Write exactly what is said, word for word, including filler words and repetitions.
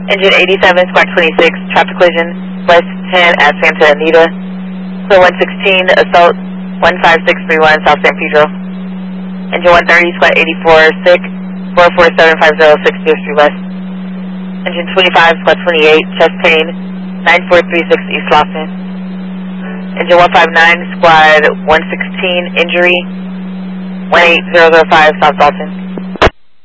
Engine eighty-seven, squad twenty-six, traffic collision, west ten at Santa Anita. Clear one sixteen, assault one five six three one, South San Pedro. Engine one thirty, squad eighty-four, sick, four four seven five zero, six zero three west. Engine twenty-five, squad twenty-eight, chest pain, nine four three six East Lawson. Engine one five nine, squad one sixteen, injury, one eight zero zero five, South Dalton.